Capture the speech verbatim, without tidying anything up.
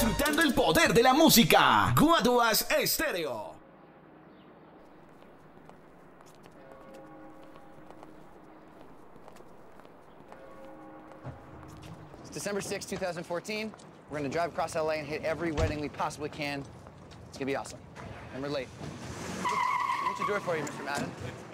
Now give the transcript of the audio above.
disfrutando el poder de la música. Guaduas Estéreo. It's December sixth, two thousand fourteen. We're gonna drive across L A and hit every wedding we possibly can. It's gonna be awesome. And we're late. Let me do it for you, Mister Madden.